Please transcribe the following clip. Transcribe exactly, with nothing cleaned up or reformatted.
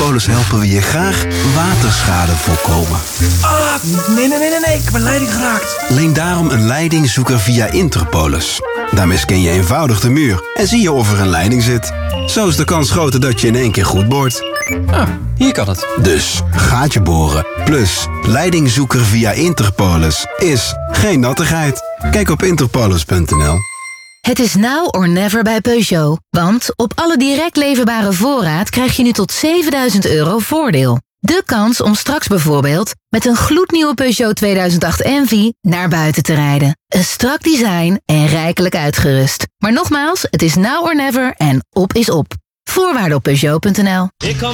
Interpolis helpen we je graag waterschade voorkomen. Ah, nee, nee, nee, nee, nee. Ik heb een leiding geraakt. Leen daarom een leidingzoeker via Interpolis. Daarmee scan je eenvoudig de muur en zie je of er een leiding zit. Zo is de kans groter dat je in één keer goed boort. Ah, hier kan het. Dus gaatje boren plus leidingzoeker via Interpolis is geen nattigheid. Kijk op interpolis punt n l. Het is now or never bij Peugeot. Want op alle direct leverbare voorraad krijg je nu tot zevenduizend euro voordeel. De kans om straks bijvoorbeeld met een gloednieuwe Peugeot tweeduizend acht Envy naar buiten te rijden. Een strak design en rijkelijk uitgerust. Maar nogmaals, het is now or never en op is op. Voorwaarden op Peugeot punt n l.